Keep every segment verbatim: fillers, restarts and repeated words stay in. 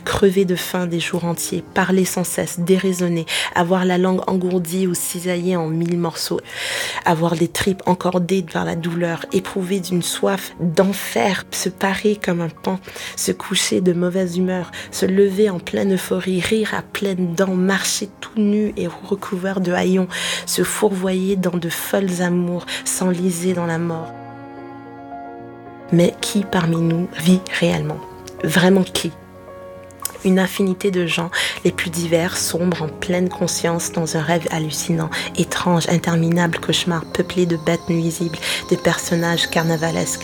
crever de faim des jours entiers, parler sans cesse, déraisonner, avoir la langue engourdie ou cisaillée en mille morceaux, avoir les tripes encordées devant la douleur, éprouver d'une soif d'enfer, se parer comme un paon, se coucher de mauvaise humeur, se lever en pleine euphorie, rire à pleines dents, marcher tout nu et recouvert de haillons, se fourvoyer dans de folles amours, s'enliser dans la mort. Mais qui parmi nous vit réellement ? Vraiment qui ? Une infinité de gens, les plus divers, sombres, en pleine conscience, dans un rêve hallucinant, étrange, interminable cauchemar, peuplé de bêtes nuisibles, de personnages carnavalesques.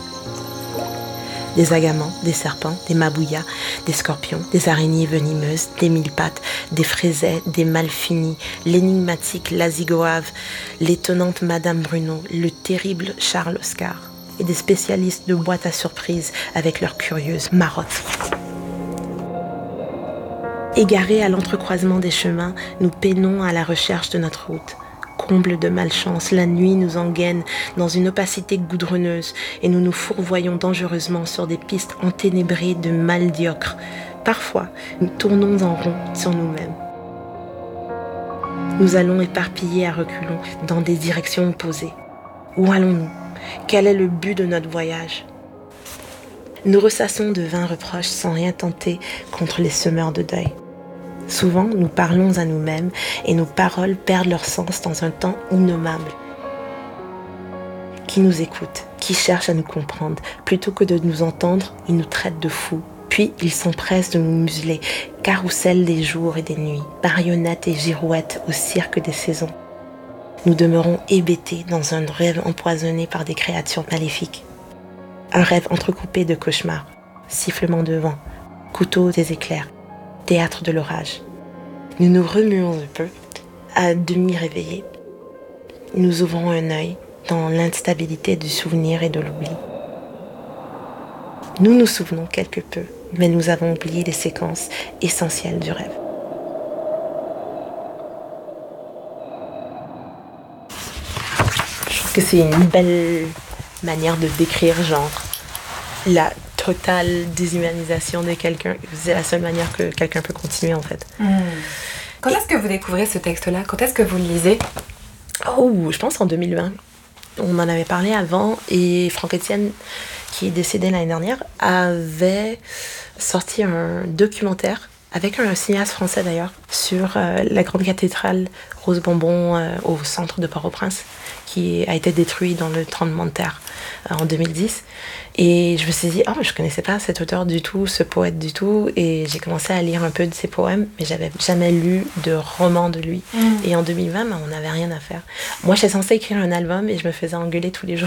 Des agamans, des serpents, des mabouillas, des scorpions, des araignées venimeuses, des mille pattes, des fraisets, des malfinis, l'énigmatique Lazigoave, l'étonnante Madame Bruno, le terrible Charles Oscar. Et des spécialistes de boîtes à surprises avec leurs curieuses marottes. Égarés à l'entrecroisement des chemins, nous peinons à la recherche de notre route. Comble de malchance, la nuit nous engaine dans une opacité goudronneuse et nous nous fourvoyons dangereusement sur des pistes enténébrées de maldiocres. Parfois, nous tournons en rond sur nous-mêmes. Nous allons éparpillés à reculons dans des directions opposées. Où allons-nous ? Quel est le but de notre voyage ? Nous ressassons de vains reproches sans rien tenter contre les semeurs de deuil. Souvent, nous parlons à nous-mêmes et nos paroles perdent leur sens dans un temps innommable. Qui nous écoute, qui cherche à nous comprendre, plutôt que de nous entendre, ils nous traitent de fous. Puis, ils s'empressent de nous museler, carrousel des jours et des nuits, marionnettes et girouettes au cirque des saisons. Nous demeurons hébétés dans un rêve empoisonné par des créatures maléfiques. Un rêve entrecoupé de cauchemars, sifflements de vent, couteaux des éclairs, théâtre de l'orage. Nous nous remuons un peu, à demi réveillés. Nous ouvrons un œil dans l'instabilité du souvenir et de l'oubli. Nous nous souvenons quelque peu, mais nous avons oublié les séquences essentielles du rêve. Que c'est une belle manière de décrire genre la totale déshumanisation de quelqu'un. C'est la seule manière que quelqu'un peut continuer en fait. Mmh. Quand Et... est-ce que vous découvrez ce texte-là ? Quand est-ce que vous le lisez ? Oh, je pense en deux mille vingt. On en avait parlé avant et Franck Etienne, qui est décédé l'année dernière, avait sorti un documentaire avec un cinéaste français d'ailleurs, sur euh, la grande cathédrale Rose Bonbon euh, au centre de Port-au-Prince, qui a été détruit dans le tremblement de terre euh, en deux mille dix. Et je me suis dit, oh, mais je connaissais pas cet auteur du tout, ce poète du tout, et j'ai commencé à lire un peu de ses poèmes, mais j'avais jamais lu de roman de lui. Mmh. Et en deux mille vingt, ben, on n'avait rien à faire. Moi, j'étais censée écrire un album et je me faisais engueuler tous les jours.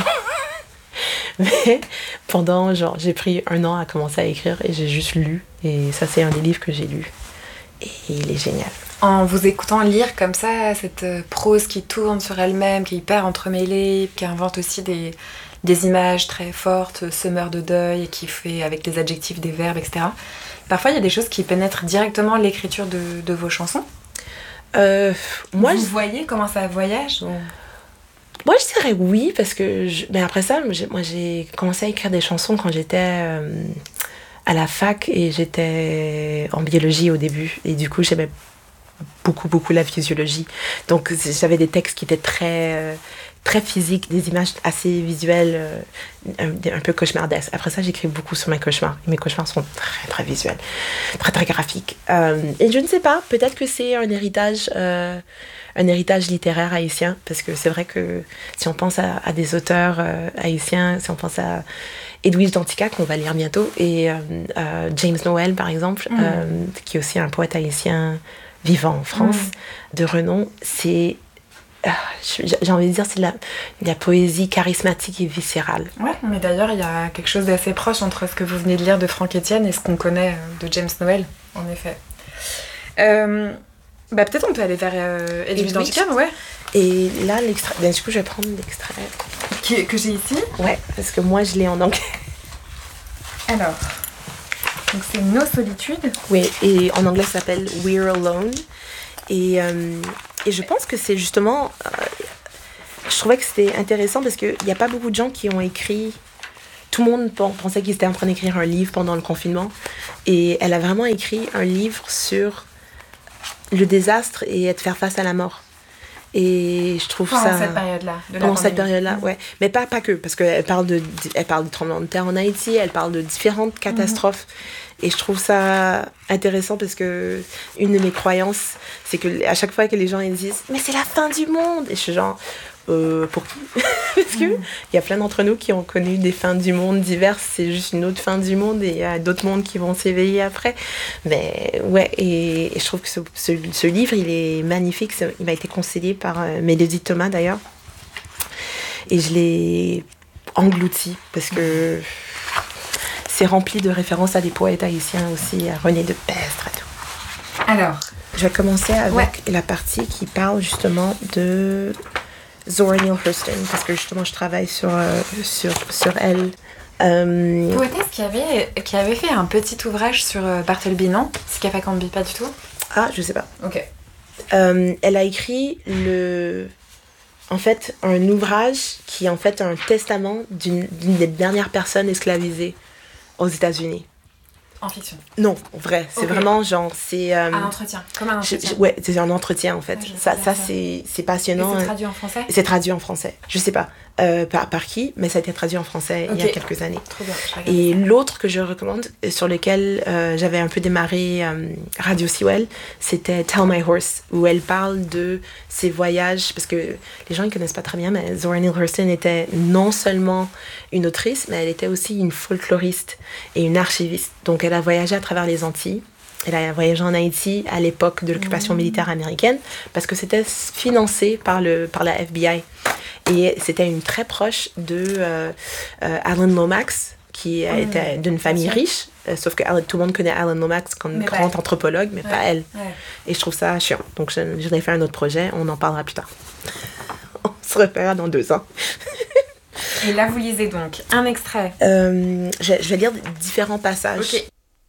Mais pendant, genre, j'ai pris un an à commencer à écrire et j'ai juste lu. Et ça, c'est un des livres que j'ai lu. Et il est génial. En vous écoutant lire comme ça, cette prose qui tourne sur elle-même, qui est hyper entremêlée, qui invente aussi des, des images très fortes, semeur de deuil, et qui fait avec des adjectifs, des verbes, et cetera. Parfois, il y a des choses qui pénètrent directement l'écriture de, de vos chansons. Euh, moi, vous je... voyez comment ça voyage ou... Moi, je dirais oui, parce que... Je... Mais après ça, j'ai... moi, j'ai commencé à écrire des chansons quand j'étais euh, à la fac et j'étais en biologie au début. Et du coup, j'aimais beaucoup, beaucoup la physiologie. Donc, j'avais des textes qui étaient très, euh, très physiques, des images assez visuelles, euh, un, un peu cauchemardesques. Après ça, j'écris beaucoup sur mes cauchemars. Et mes cauchemars sont très, très visuels, très, très graphiques. Euh, et je ne sais pas, peut-être que c'est un héritage... Euh, un héritage littéraire haïtien, parce que c'est vrai que si on pense à, à des auteurs euh, haïtiens, si on pense à Edwige Danticat, qu'on va lire bientôt, et euh, euh, James Noël, par exemple, mm. euh, qui est aussi un poète haïtien vivant en France, mm. de renom, c'est, euh, j'ai envie de dire, c'est de la, de la poésie charismatique et viscérale. Ouais, mais d'ailleurs, il y a quelque chose d'assez proche entre ce que vous venez de lire de Franck Etienne et ce qu'on connaît de James Noël, en effet. Euh... Bah peut-être on peut aller vers euh, Edwige Danticat, ouais. Et là, l'extrait... Ben, du coup, je vais prendre l'extrait. Qui, que j'ai ici. Ouais, parce que moi, je l'ai en anglais. Alors, donc c'est Nos solitudes. Oui, et en anglais, ça s'appelle We're Alone. Et, euh, et je pense que c'est justement... Euh, je trouvais que c'était intéressant parce qu'il n'y a pas beaucoup de gens qui ont écrit tout le monde pensait qu'ils étaient en train d'écrire un livre pendant le confinement. Et elle a vraiment écrit un livre sur le désastre et être faire face à la mort. Et je trouve pendant ça... Pendant cette période-là. De pendant cette période-là, mmh. ouais. Mais pas, pas que, parce qu'elle parle de, elle parle de tremblement de terre en Haïti, elle parle de différentes catastrophes. Mmh. Et je trouve ça intéressant parce que une de mes croyances, c'est que à chaque fois que les gens ils disent « Mais c'est la fin du monde !» Et je suis genre... Euh, pour qui? Parce qu'il mmh. y a plein d'entre nous qui ont connu des fins du monde diverses, c'est juste une autre fin du monde et il y a d'autres mondes qui vont s'éveiller après. Mais ouais, et, et je trouve que ce, ce, ce livre, il est magnifique. Il m'a été conseillé par euh, Mélodie Thomas d'ailleurs. Et je l'ai englouti parce que c'est rempli de références à des poètes haïtiens aussi, à René de Pestre et tout. Alors, je vais commencer avec ouais. la partie qui parle justement de Zora Neale Hurston, parce que justement je travaille sur, euh, sur, sur elle. Euh... Poétesse qui avait, qui avait fait un petit ouvrage sur Bartleby, non? Sika Fakambi, pas du tout? Ah, je sais pas. Ok. Euh, elle a écrit le... en fait, un ouvrage qui est en fait un testament d'une, d'une des dernières personnes esclavisées aux États-Unis. En fiction? Non, en vrai. C'est okay. Vraiment genre, c'est... Euh, un entretien, comme un entretien. Je, je, ouais, c'est un entretien en fait. Ouais, ça, ça ça. c'est, c'est passionnant. Et c'est traduit en français? C'est traduit en français. Je sais pas euh, par, par qui, mais ça a été traduit en français okay. il y a quelques années. Trop bien. Et l'autre que je recommande, sur lequel euh, j'avais un peu démarré euh, Radio Sewell, c'était Tell My Horse, où elle parle de ses voyages, parce que les gens ne connaissent pas très bien, mais Zora Neale Hurston était non seulement une autrice, mais elle était aussi une folkloriste et une archiviste. Donc elle a voyagé à travers les Antilles. Elle a voyagé en Haïti à l'époque de l'occupation mmh. militaire américaine parce que c'était financé par, le, par la F B I. Et c'était une très proche de euh, euh, Alan Lomax, qui mmh. était d'une famille riche, euh, sauf que Alan, tout le monde connaît Alan Lomax comme mais grand anthropologue, mais ouais. pas elle. Ouais. Et je trouve ça chiant. Donc je, je vais faire un autre projet, on en parlera plus tard. On se reverra dans deux ans. Et là, vous lisez donc un extrait. Euh, je, je vais lire différents passages. Ok.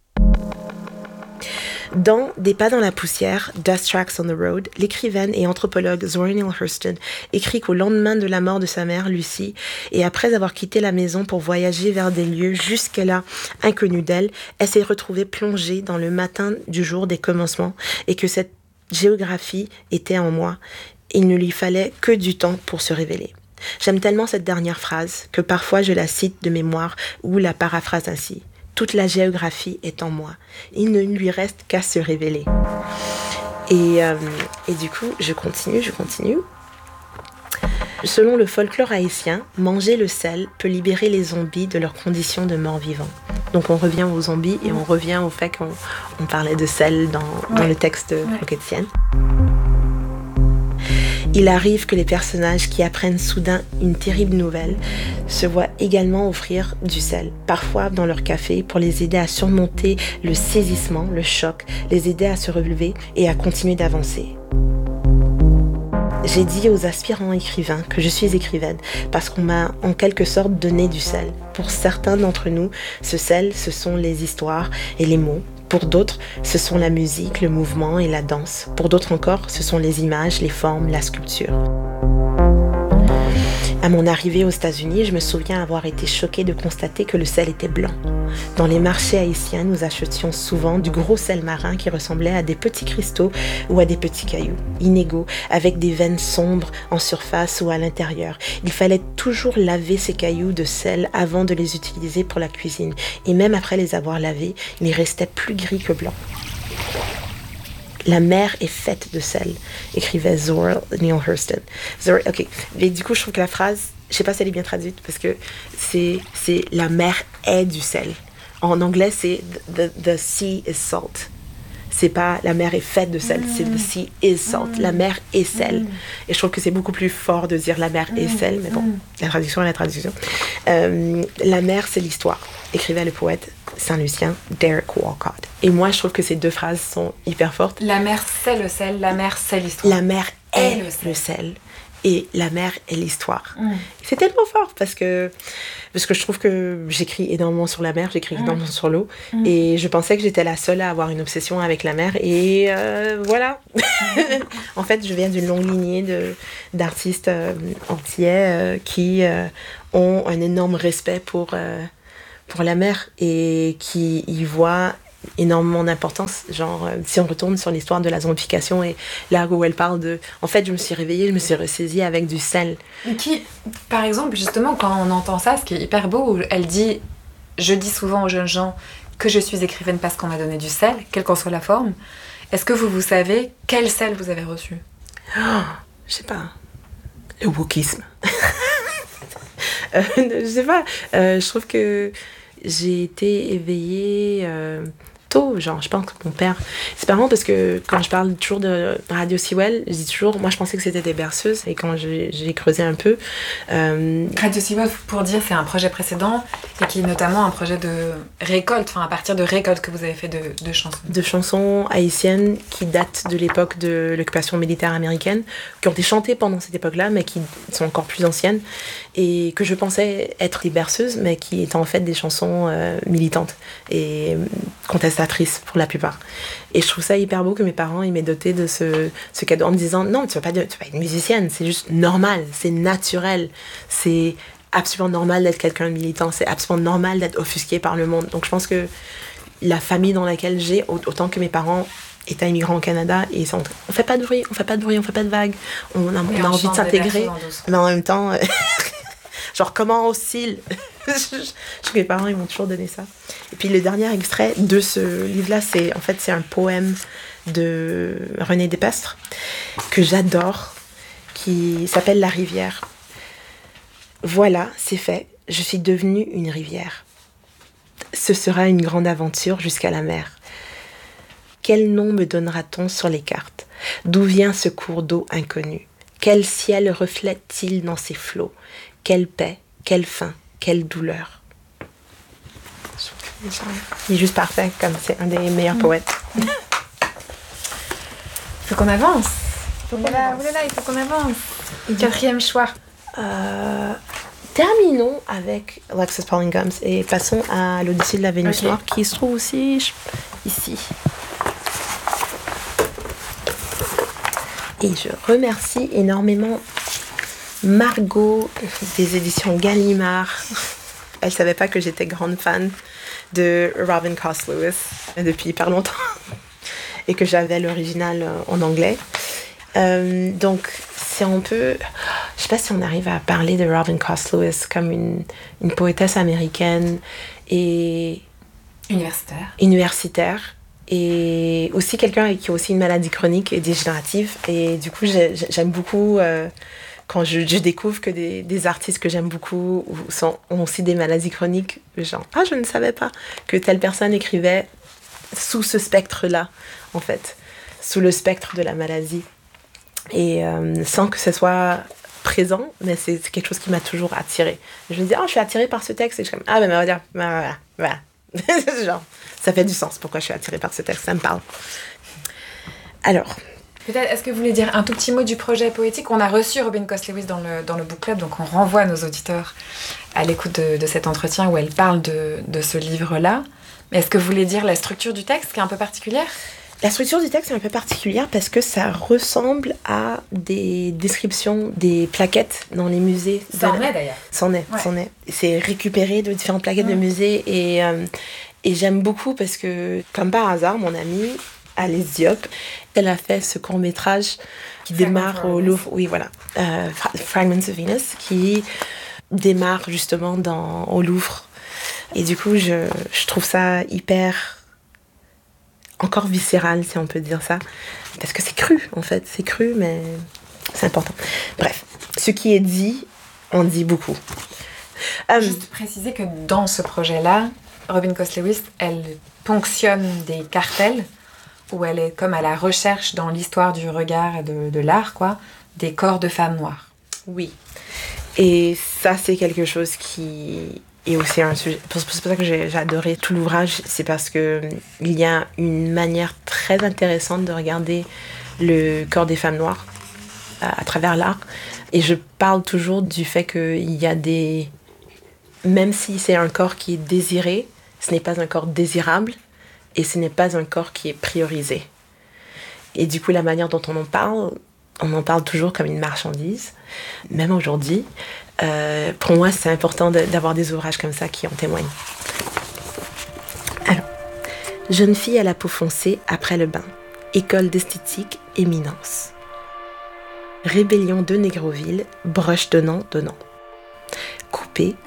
Dans Des pas dans la poussière, Dust Tracks on the Road, l'écrivaine et anthropologue Zora Neale Hurston écrit qu'au lendemain de la mort de sa mère, Lucie, et après avoir quitté la maison pour voyager vers des lieux jusque-là inconnus d'elle, elle s'est retrouvée plongée dans le matin du jour des commencements et que cette géographie était en moi. Il ne lui fallait que du temps pour se révéler. J'aime tellement cette dernière phrase que parfois je la cite de mémoire ou la paraphrase ainsi. Toute la géographie est en moi. Il ne lui reste qu'à se révéler. Et, euh, et du coup, je continue, je continue. Selon le folklore haïtien, manger le sel peut libérer les zombies de leurs conditions de mort-vivant. Donc on revient aux zombies et on revient au fait qu'on on parlait de sel dans, ouais. dans le texte de ouais. Roquetienne. Il arrive que les personnages qui apprennent soudain une terrible nouvelle se voient également offrir du sel, parfois dans leur café, pour les aider à surmonter le saisissement, le choc, les aider à se relever et à continuer d'avancer. J'ai dit aux aspirants écrivains que je suis écrivaine parce qu'on m'a en quelque sorte donné du sel. Pour certains d'entre nous, ce sel, ce sont les histoires et les mots. Pour d'autres, ce sont la musique, le mouvement et la danse. Pour d'autres encore, ce sont les images, les formes, la sculpture. À mon arrivée aux États-Unis, je me souviens avoir été choquée de constater que le sel était blanc. Dans les marchés haïtiens, nous achetions souvent du gros sel marin qui ressemblait à des petits cristaux ou à des petits cailloux, inégaux, avec des veines sombres en surface ou à l'intérieur. Il fallait toujours laver ces cailloux de sel avant de les utiliser pour la cuisine. Et même après les avoir lavés, ils restaient plus gris que blancs. La mer est faite de sel, écrivait Zora Neale Hurston. Zora, ok, mais du coup, je trouve que la phrase, je sais pas si elle est bien traduite, parce que c'est, c'est la mer est du sel. En anglais, c'est the, the sea is salt. C'est pas la mer est faite de sel, mm. c'est the sea is salt. Mm. La mer est sel. Mm. Et je trouve que c'est beaucoup plus fort de dire la mer mm. est sel, mais bon, mm. la traduction est la traduction. Euh, la mer, c'est l'histoire, écrivait le poète Saint-Lucien, Derek Walcott. Et moi, je trouve que ces deux phrases sont hyper fortes. La mer, c'est le sel. La mer, c'est l'histoire. La mer est, est le, sel. le sel. Et la mer est l'histoire. Mm. C'est tellement fort parce que, parce que je trouve que j'écris énormément sur la mer, j'écris mm. énormément sur l'eau. Mm. Et je pensais que j'étais la seule à avoir une obsession avec la mer. Et euh, voilà. En fait, je viens d'une longue lignée de, d'artistes euh, antillais euh, qui euh, ont un énorme respect pour... Euh, pour la mère et qui y voit énormément d'importance. Genre, euh, si on retourne sur l'histoire de la zombification et là où elle parle de... En fait, je me suis réveillée, je me suis ressaisie avec du sel. Qui, par exemple, justement, quand on entend ça, ce qui est hyper beau, elle dit, je dis souvent aux jeunes gens que je suis écrivaine parce qu'on m'a donné du sel, quelle qu'en soit la forme. Est-ce que vous, vous savez quel sel vous avez reçu? Oh, je sais pas. Le wokisme. euh, je sais pas. Euh, je trouve que j'ai été éveillée euh, tôt. Genre, je pense que mon père... C'est pas marrant parce que quand je parle toujours de Radio Sewell, je dis toujours... Moi, je pensais que c'était des berceuses. Et quand j'ai, j'ai creusé un peu... Euh... Radio Sewell, pour dire, c'est un projet précédent et qui est notamment un projet de récolte, enfin à partir de récolte que vous avez fait de, de chansons. De chansons haïtiennes qui datent de l'époque de l'occupation militaire américaine, qui ont été chantées pendant cette époque-là, mais qui sont encore plus anciennes, et que je pensais être des berceuses, mais qui étaient en fait des chansons euh, militantes et contestatrices pour la plupart. Et je trouve ça hyper beau que mes parents ils m'aient doté de ce, ce cadeau en me disant non, tu vas pas, tu vas pas être musicienne, c'est juste normal, c'est naturel, c'est absolument normal d'être quelqu'un de militant, c'est absolument normal d'être offusqué par le monde. Donc je pense que la famille dans laquelle j'ai, autant que mes parents étaient immigrants au Canada, et ils sont, on fait pas de bruit, on fait pas de bruit, on fait pas de vagues, on a, on a envie de s'intégrer, mais en même temps, euh, genre comment hostile. Je trouve que mes parents ils m'ont toujours donné ça. Et puis le dernier extrait de ce livre-là, c'est en fait c'est un poème de René Despestre que j'adore, qui s'appelle La rivière. Voilà, c'est fait. Je suis devenue une rivière. Ce sera une grande aventure jusqu'à la mer. Quel nom me donnera-t-on sur les cartes? D'où vient ce cours d'eau inconnu? Quel ciel reflète-t-il dans ses flots? Quelle paix, quelle faim, quelle douleur? Il est juste parfait, comme c'est un des meilleurs poètes. Il faut qu'on avance. Faut qu'on avance. Oulala, il faut qu'on avance. Quatrième choix. Euh, terminons avec Alexis Pauline Gumbs et passons à l'Odyssée de la Vénus okay. noire qui se trouve aussi ici. Et je remercie énormément Margot des éditions Gallimard. Elle savait pas que j'étais grande fan de Robin Cost Lewis depuis hyper longtemps et que j'avais l'original en anglais. Euh, donc si on peut, je sais pas si on arrive à parler de Robin Cost Lewis comme une, une poétesse américaine et universitaire. universitaire et aussi quelqu'un qui a aussi une maladie chronique et dégénérative, et du coup j'ai, j'aime beaucoup euh, quand je, je découvre que des, des artistes que j'aime beaucoup sont, ont aussi des maladies chroniques, genre ah je ne savais pas que telle personne écrivait sous ce spectre là en fait, sous le spectre de la maladie. Et euh, sans que ce soit présent, mais c'est, c'est quelque chose qui m'a toujours attirée. Je me dis, oh, je suis attirée par ce texte. Et je suis comme, ah, ben, on va dire, voilà, voilà. Genre, ça fait du sens pourquoi je suis attirée par ce texte, ça me parle. Alors. Peut-être, est-ce que vous voulez dire un tout petit mot du projet poétique? On a reçu Robin Cost Lewis dans le, dans le book club, donc on renvoie nos auditeurs à l'écoute de, de cet entretien où elle parle de, de ce livre-là. Mais est-ce que vous voulez dire la structure du texte qui est un peu particulière? La structure du texte est un peu particulière parce que ça ressemble à des descriptions des plaquettes dans les musées. Ça en est d'ailleurs. C'en est, ouais. c'en est. C'est récupéré de différentes plaquettes mmh. de musées et, euh, et j'aime beaucoup parce que, comme par hasard, mon amie Alice Diop, elle a fait ce court-métrage qui Fragment démarre au Louvre. Oui, voilà. Euh, Fragments of Venus, qui démarre justement dans, au Louvre. Et du coup, je, je trouve ça hyper... encore viscéral, si on peut dire ça, parce que c'est cru en fait, c'est cru mais c'est important. Bref, ce qui est dit en dit beaucoup. Um, Juste préciser que dans ce projet-là, Robin Cost Lewis, elle ponctionne des cartels où elle est comme à la recherche dans l'histoire du regard et de, de l'art, quoi, des corps de femmes noires. Oui, et ça c'est quelque chose qui... Et aussi un sujet, c'est pour ça que j'ai, j'ai adoré tout l'ouvrage, c'est parce que il y a une manière très intéressante de regarder le corps des femmes noires à, à travers l'art. Et je parle toujours du fait qu'il y a des... Même si c'est un corps qui est désiré, ce n'est pas un corps désirable et ce n'est pas un corps qui est priorisé. Et du coup, la manière dont on en parle, on en parle toujours comme une marchandise, même aujourd'hui. Euh, pour moi, c'est important de, d'avoir des ouvrages comme ça qui en témoignent. Jeune fille à la peau foncée après le bain. École d'esthétique, éminence. Rébellion de Négroville, broche donnant, donnant. Coupé,